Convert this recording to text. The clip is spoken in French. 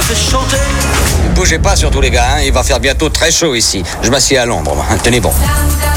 fait chanter. Bougez pas surtout les gars, hein. Il va faire bientôt très chaud ici. Je m'assieds à l'ombre, moi. Tenez bon.